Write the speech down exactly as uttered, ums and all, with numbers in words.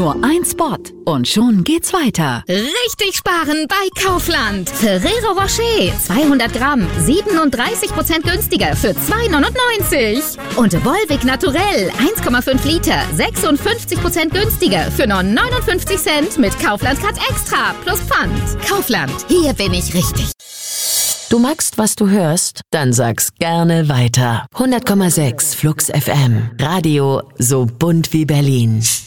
Nur ein Spot und schon geht's weiter. Richtig sparen bei Kaufland. Ferrero Rocher zweihundert Gramm, siebenunddreißig Prozent günstiger für zwei neunundneunzig. Und Volvic Naturell eins Komma fünf Liter, sechsundfünfzig Prozent günstiger für nur neunundfünfzig Cent mit Kaufland Card Extra plus Pfand. Kaufland, hier bin ich richtig. Du magst, was du hörst? Dann sag's gerne weiter. hundert Komma sechs Flux F M. Radio so bunt wie Berlin.